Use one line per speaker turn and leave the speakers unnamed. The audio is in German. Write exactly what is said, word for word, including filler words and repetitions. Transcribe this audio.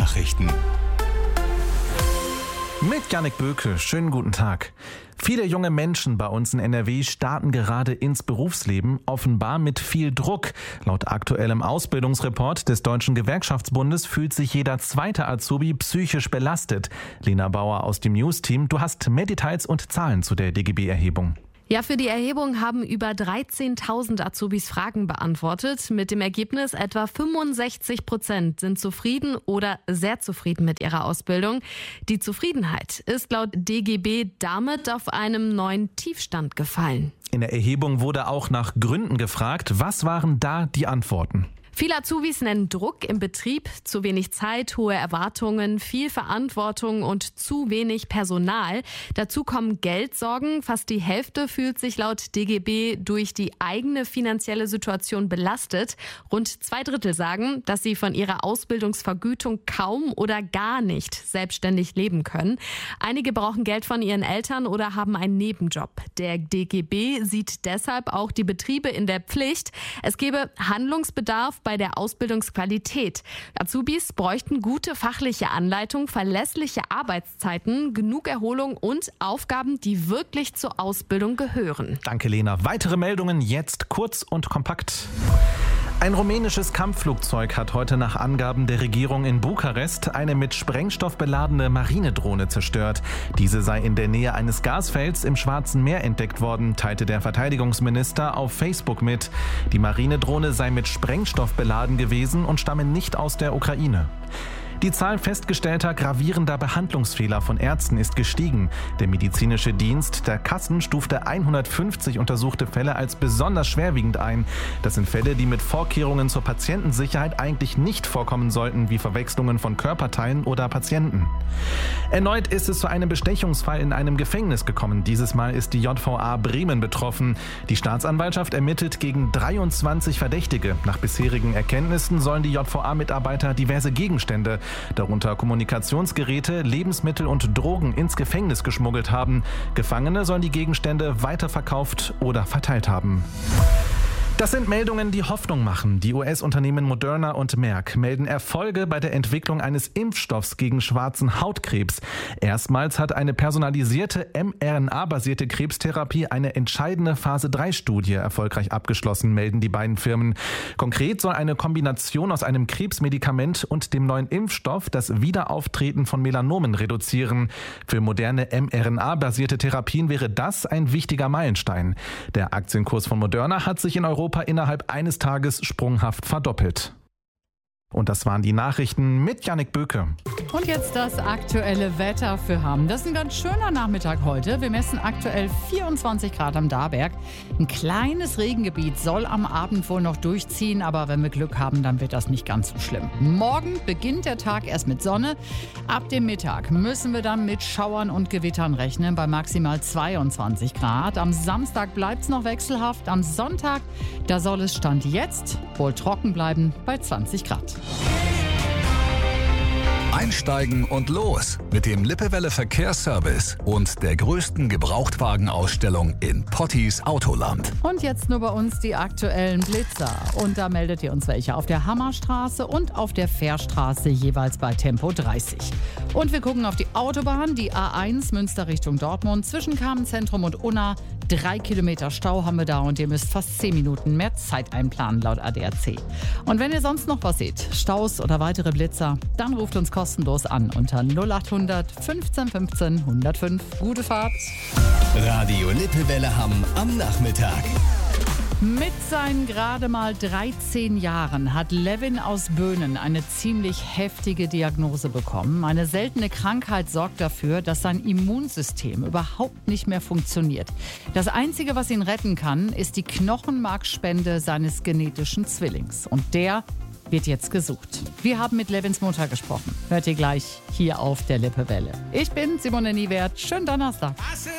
Nachrichten.
Mit Jannik Böke, schönen guten Tag. Viele junge Menschen bei uns in N R W starten gerade ins Berufsleben, offenbar mit viel Druck. Laut aktuellem Ausbildungsreport des Deutschen Gewerkschaftsbundes fühlt sich jeder zweite Azubi psychisch belastet. Lena Bauer aus dem News-Team, du hast mehr Details und Zahlen zu der D G B-Erhebung.
Ja, für die Erhebung haben über dreizehntausend Azubis Fragen beantwortet. Mit dem Ergebnis, etwa fünfundsechzig Prozent sind zufrieden oder sehr zufrieden mit ihrer Ausbildung. Die Zufriedenheit ist laut D G B damit auf einem neuen Tiefstand gefallen.
In der Erhebung wurde auch nach Gründen gefragt. Was waren da die Antworten?
Viele Azubis nennen Druck im Betrieb, zu wenig Zeit, hohe Erwartungen, viel Verantwortung und zu wenig Personal. Dazu kommen Geldsorgen. Fast die Hälfte fühlt sich laut D G B durch die eigene finanzielle Situation belastet. Rund zwei Drittel sagen, dass sie von ihrer Ausbildungsvergütung kaum oder gar nicht selbstständig leben können. Einige brauchen Geld von ihren Eltern oder haben einen Nebenjob. Der D G B sieht deshalb auch die Betriebe in der Pflicht. Es gebe Handlungsbedarf bei der Ausbildungsqualität. Azubis bräuchten gute fachliche Anleitung, verlässliche Arbeitszeiten, genug Erholung und Aufgaben, die wirklich zur Ausbildung gehören.
Danke, Lena. Weitere Meldungen jetzt kurz und kompakt. Ein rumänisches Kampfflugzeug hat heute nach Angaben der Regierung in Bukarest eine mit Sprengstoff beladene Marinedrohne zerstört. Diese sei in der Nähe eines Gasfelds im Schwarzen Meer entdeckt worden, teilte der Verteidigungsminister auf Facebook mit. Die Marinedrohne sei mit Sprengstoff beladen gewesen und stamme nicht aus der Ukraine. Die Zahl festgestellter gravierender Behandlungsfehler von Ärzten ist gestiegen. Der medizinische Dienst der Kassen stufte hundertfünfzig untersuchte Fälle als besonders schwerwiegend ein. Das sind Fälle, die mit Vorkehrungen zur Patientensicherheit eigentlich nicht vorkommen sollten, wie Verwechslungen von Körperteilen oder Patienten. Erneut ist es zu einem Bestechungsfall in einem Gefängnis gekommen. Dieses Mal ist die J V A Bremen betroffen. Die Staatsanwaltschaft ermittelt gegen dreiundzwanzig Verdächtige. Nach bisherigen Erkenntnissen sollen die J V A-Mitarbeiter diverse Gegenstände, darunter Kommunikationsgeräte, Lebensmittel und Drogen, ins Gefängnis geschmuggelt haben. Gefangene sollen die Gegenstände weiterverkauft oder verteilt haben. Das sind Meldungen, die Hoffnung machen. Die U S-Unternehmen Moderna und Merck melden Erfolge bei der Entwicklung eines Impfstoffs gegen schwarzen Hautkrebs. Erstmals hat eine personalisierte mRNA-basierte Krebstherapie eine entscheidende Phase drei Studie erfolgreich abgeschlossen, melden die beiden Firmen. Konkret soll eine Kombination aus einem Krebsmedikament und dem neuen Impfstoff das Wiederauftreten von Melanomen reduzieren. Für moderne mRNA-basierte Therapien wäre das ein wichtiger Meilenstein. Der Aktienkurs von Moderna hat sich in Europa innerhalb eines Tages sprunghaft verdoppelt. Und das waren die Nachrichten mit Jannik Böke.
Und jetzt das aktuelle Wetter für Hamm. Das ist ein ganz schöner Nachmittag heute. Wir messen aktuell vierundzwanzig Grad am Darberg. Ein kleines Regengebiet soll am Abend wohl noch durchziehen, aber wenn wir Glück haben, dann wird das nicht ganz so schlimm. Morgen beginnt der Tag erst mit Sonne. Ab dem Mittag müssen wir dann mit Schauern und Gewittern rechnen bei maximal zweiundzwanzig Grad. Am Samstag bleibt es noch wechselhaft. Am Sonntag, da soll es Stand jetzt wohl trocken bleiben bei zwanzig Grad.
Einsteigen und los mit dem Lippewelle Verkehrsservice und der größten Gebrauchtwagenausstellung in Potties Autoland.
Und jetzt nur bei uns die aktuellen Blitzer. Und da meldet ihr uns welche auf der Hammerstraße und auf der Fährstraße jeweils bei Tempo dreißig. Und wir gucken auf die Autobahn, die A eins Münster Richtung Dortmund zwischen Kamenszentrum und Unna. Drei Kilometer Stau haben wir da und ihr müsst fast zehn Minuten mehr Zeit einplanen laut A D A C. Und wenn ihr sonst noch was seht, Staus oder weitere Blitzer, dann ruft uns kostenlos an unter null acht hundert fünfzehn fünfzehn hundertfünf. Gute Fahrt!
Radio Lippewelle Hamm am Nachmittag.
Mit seinen gerade mal dreizehn Jahren hat Levin aus Böhnen eine ziemlich heftige Diagnose bekommen. Eine seltene Krankheit sorgt dafür, dass sein Immunsystem überhaupt nicht mehr funktioniert. Das Einzige, was ihn retten kann, ist die Knochenmarkspende seines genetischen Zwillings. Und der wird jetzt gesucht. Wir haben mit Levins Mutter gesprochen. Hört ihr gleich hier auf der Lippewelle. Ich bin Simone Niewert. Schönen Donnerstag.